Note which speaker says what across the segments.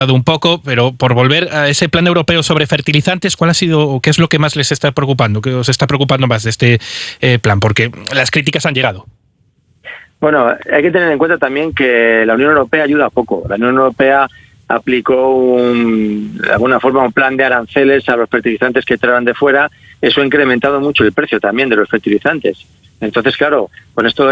Speaker 1: un poco, pero por volver a ese plan europeo sobre fertilizantes, ¿cuál ha sido o qué es lo que más les está preocupando? ¿Qué os está preocupando más de este plan? Porque las críticas han llegado.
Speaker 2: Bueno, hay que tener en cuenta también que la Unión Europea ayuda poco. La Unión Europea aplicó de alguna forma un plan de aranceles a los fertilizantes que traen de fuera. Eso ha incrementado mucho el precio también de los fertilizantes. Entonces, claro, con esto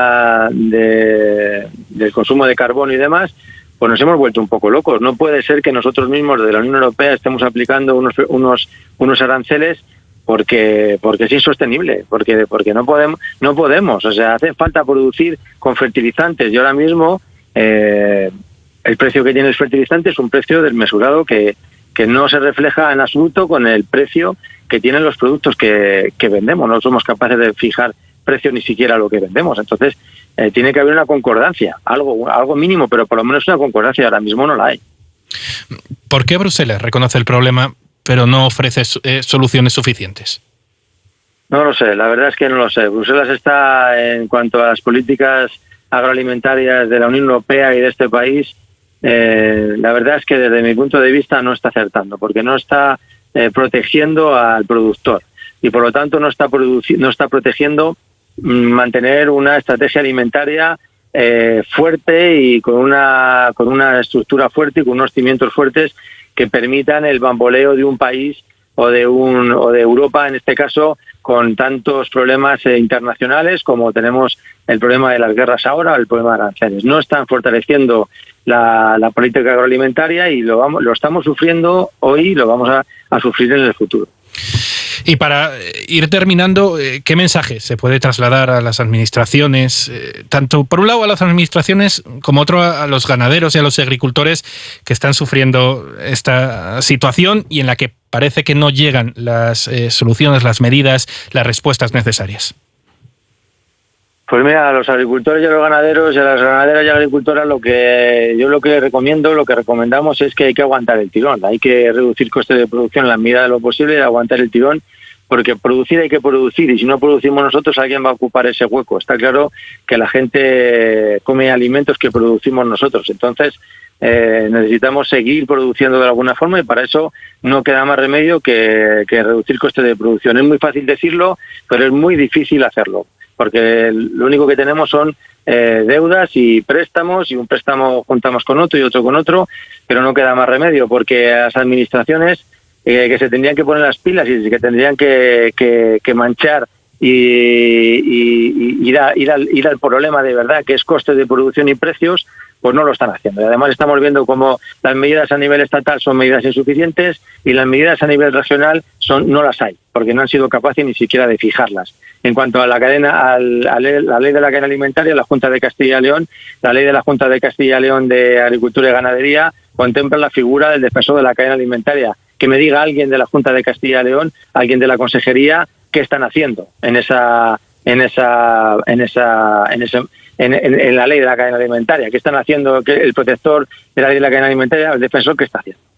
Speaker 2: del consumo de carbono y demás, pues nos hemos vuelto un poco locos. No puede ser que nosotros mismos de la Unión Europea estemos aplicando unos aranceles porque es insostenible, porque no podemos. O sea, hace falta producir con fertilizantes y ahora mismo el precio que tiene el fertilizante es un precio desmesurado que no se refleja en absoluto con el precio que tienen los productos que vendemos. No somos capaces de fijar precio ni siquiera a lo que vendemos. Entonces, tiene que haber una concordancia, algo mínimo, pero por lo menos una concordancia. Ahora mismo no la hay.
Speaker 1: ¿Por qué Bruselas reconoce el problema pero no ofrece soluciones suficientes?
Speaker 2: No lo sé, la verdad es que no lo sé. Bruselas está, en cuanto a las políticas agroalimentarias de la Unión Europea y de este país, la verdad es que desde mi punto de vista no está acertando, porque no está protegiendo al productor y por lo tanto no está protegiendo mantener una estrategia alimentaria fuerte y con una estructura fuerte y con unos cimientos fuertes que permitan el bamboleo de un país o de Europa, en este caso, con tantos problemas internacionales como tenemos el problema de las guerras ahora o el problema de aranceles. No están fortaleciendo la política agroalimentaria y lo estamos sufriendo hoy y lo vamos a sufrir en el futuro.
Speaker 1: Y para ir terminando, ¿qué mensaje se puede trasladar a las administraciones, tanto por un lado a las administraciones como otro a los ganaderos y a los agricultores que están sufriendo esta situación y en la que parece que no llegan las soluciones, las medidas, las respuestas necesarias?
Speaker 2: Pues mira, a los agricultores y a los ganaderos y a las ganaderas y agricultoras lo que recomendamos es que hay que aguantar el tirón, hay que reducir costes de producción en la medida de lo posible y aguantar el tirón, porque producir hay que producir y si no producimos nosotros alguien va a ocupar ese hueco. Está claro que la gente come alimentos que producimos nosotros, entonces necesitamos seguir produciendo de alguna forma y para eso no queda más remedio que reducir costes de producción. Es muy fácil decirlo, pero es muy difícil hacerlo, porque lo único que tenemos son deudas y préstamos, y un préstamo juntamos con otro y otro con otro, pero no queda más remedio, porque las administraciones que se tendrían que poner las pilas y que tendrían que manchar y ir al problema de verdad, que es costes de producción y precios, pues no lo están haciendo. Y además estamos viendo cómo las medidas a nivel estatal son medidas insuficientes y las medidas a nivel regional no las hay, porque no han sido capaces ni siquiera de fijarlas. En cuanto a la ley de la cadena alimentaria, la Junta de Castilla y León, la ley de la Junta de Castilla y León de Agricultura y Ganadería contempla la figura del defensor de la cadena alimentaria. Que me diga alguien de la Junta de Castilla y León, alguien de la Consejería, qué están haciendo en la ley de la cadena alimentaria, qué están haciendo el protector de la ley de la cadena alimentaria, el defensor, qué está haciendo.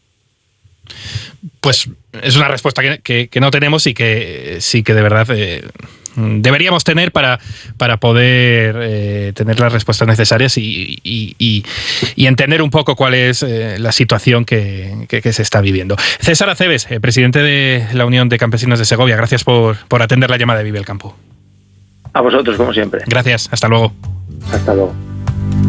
Speaker 1: Pues es una respuesta que no tenemos y que sí que de verdad deberíamos tener para poder tener las respuestas necesarias y entender un poco cuál es la situación que se está viviendo. César Acebes, presidente de la Unión de Campesinos de Segovia, gracias por atender la llamada de Vive el Campo.
Speaker 2: A vosotros, como siempre.
Speaker 1: Gracias, hasta luego.
Speaker 2: Hasta luego.